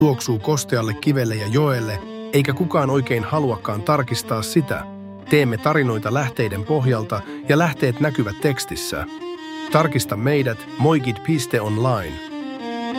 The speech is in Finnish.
tuoksuu kostealle kivelle ja joelle, eikä kukaan oikein haluakaan tarkistaa sitä. Teemme tarinoita lähteiden pohjalta ja lähteet näkyvät tekstissä. Tarkista meidät moigid.online.